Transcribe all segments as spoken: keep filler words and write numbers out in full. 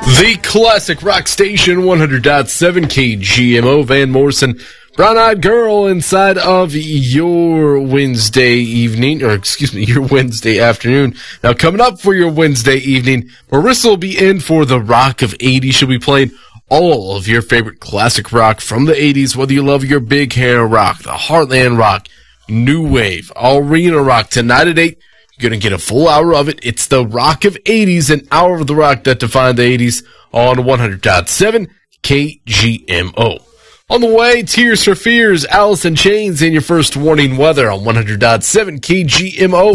The classic rock station, one hundred point seven K G M O, Van Morrison, Brown Eyed Girl, inside of your Wednesday evening, or excuse me, your Wednesday afternoon. Now, coming up for your Wednesday evening, Marissa will be in for the Rock of eighties. She'll be playing all of your favorite classic rock from the eighties, whether you love your big hair rock, the Heartland rock, new wave, arena rock. Tonight at eight, you're going to get a full hour of it. It's the Rock of eighties, an hour of the rock that defined the eighties on one hundred point seven K G M O. On the way, Tears for Fears, Alice in Chains, and your first warning weather on one hundred point seven K G M O.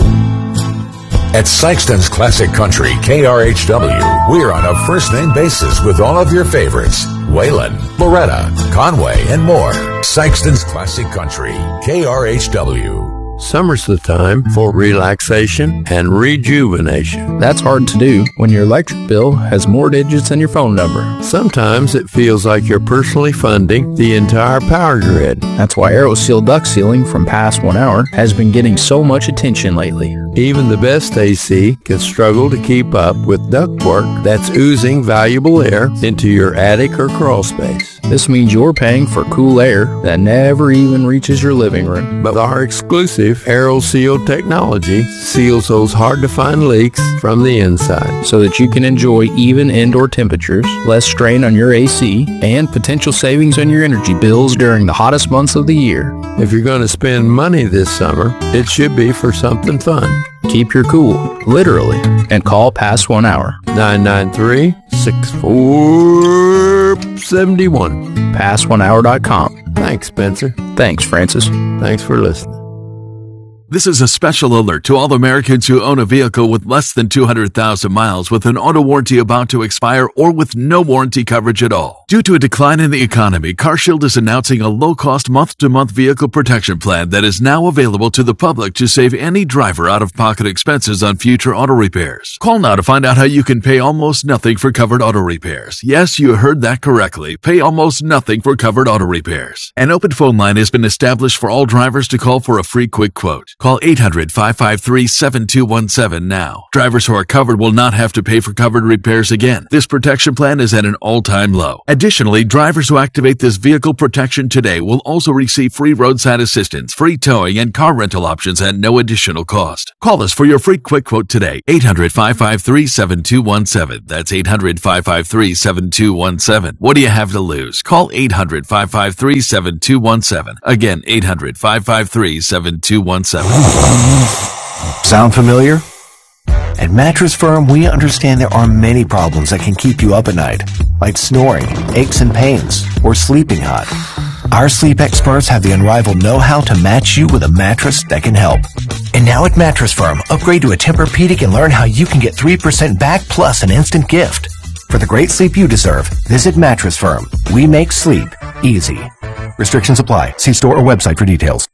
At Sykeston's Classic Country, K R H W, we're on a first-name basis with all of your favorites. Waylon, Loretta, Conway, and more. Sykeston's Classic Country, K R H W. Summer's the time for relaxation and rejuvenation. That's hard to do when your electric bill has more digits than your phone number. Sometimes it feels like you're personally funding the entire power grid. That's why AeroSeal duct sealing from Past One Hour has been getting so much attention lately. Even the best A C can struggle to keep up with ductwork that's oozing valuable air into your attic or crawl space. This means you're paying for cool air that never even reaches your living room. But our exclusive AeroSeal technology seals those hard-to-find leaks from the inside, so that you can enjoy even indoor temperatures, less strain on your A C, and potential savings on your energy bills during the hottest months of the year. If you're going to spend money this summer, it should be for something fun. Keep your cool, literally, and call Past One Hour. nine nine three, six four seven one. past one hour dot com. Thanks, Spencer. Thanks, Francis. Thanks for listening. This is a special alert to all Americans who own a vehicle with less than two hundred thousand miles with an auto warranty about to expire or with no warranty coverage at all. Due to a decline in the economy, CarShield is announcing a low-cost month-to-month vehicle protection plan that is now available to the public to save any driver out-of-pocket expenses on future auto repairs. Call now to find out how you can pay almost nothing for covered auto repairs. Yes, you heard that correctly. Pay almost nothing for covered auto repairs. An open phone line has been established for all drivers to call for a free quick quote. Call eight hundred, five five three, seven two one seven now. Drivers who are covered will not have to pay for covered repairs again. This protection plan is at an all-time low. Additionally, drivers who activate this vehicle protection today will also receive free roadside assistance, free towing, and car rental options at no additional cost. Call us for your free quick quote today. eight hundred, five five three, seven two one seven. That's eight hundred, five five three, seven two one seven. What do you have to lose? Call eight hundred, five five three, seven two one seven. Again, eight hundred, five five three, seven two one seven. Sound familiar? At Mattress Firm, we understand there are many problems that can keep you up at night, like snoring, aches and pains, or sleeping hot. Our sleep experts have the unrivaled know-how to match you with a mattress that can help. And now at Mattress Firm, upgrade to a Tempur-Pedic and learn how you can get three percent back plus an instant gift. For the great sleep you deserve, visit Mattress Firm. We make sleep easy. Restrictions apply. See store or website for details.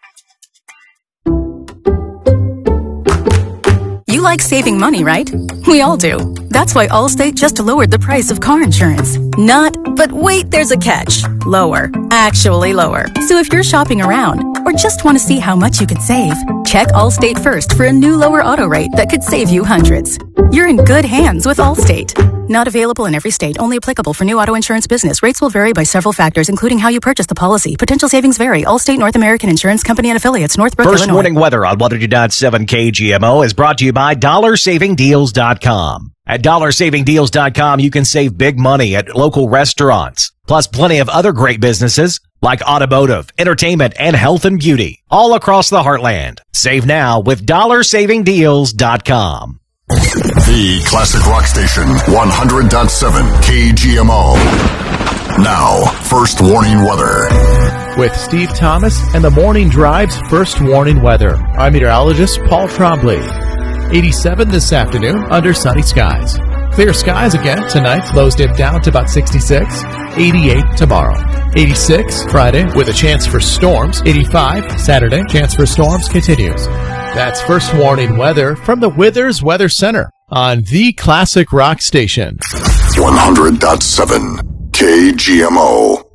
You like saving money, right? We all do. That's why Allstate just lowered the price of car insurance. Not, but wait, there's a catch. Lower. Actually lower. So if you're shopping around or just want to see how much you could save, check Allstate first for a new lower auto rate that could save you hundreds. You're in good hands with Allstate. Not available in every state. Only applicable for new auto insurance business. Rates will vary by several factors, including how you purchase the policy. Potential savings vary. Allstate North American Insurance Company and affiliates. Northbrook, First Illinois. warning weather on one hundred point seven K G M O is brought to you by dollar saving deals dot com. At dollar saving deals dot com, you can save big money at local restaurants, plus plenty of other great businesses like automotive, entertainment, and health and beauty, all across the heartland. Save now with dollar saving deals dot com. The classic rock station, one hundred point seven K G M O. Now, first warning weather. With Steve Thomas and the Morning Drive's first warning weather. I'm meteorologist Paul Trombley. eighty-seven this afternoon under sunny skies. Clear skies again tonight. Lows dip down to about sixty-six. eighty-eight tomorrow. eighty-six Friday with a chance for storms. eighty-five Saturday. Chance for storms continues. That's first warning weather from the Withers Weather Center on the classic rock station. one hundred point seven K G M O.